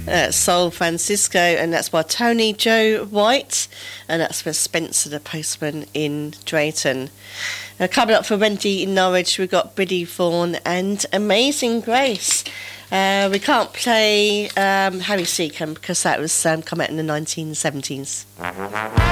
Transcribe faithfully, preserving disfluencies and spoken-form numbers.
Uh, Soul Francisco, and that's by Tony Joe White, and that's for Spencer the Postman in Drayton. Uh, coming up for Wendy in Norwich, we've got Biddy Thorne and Amazing Grace. Uh, we can't play um, Harry Seacombe because that was um, come out in the nineteen seventies.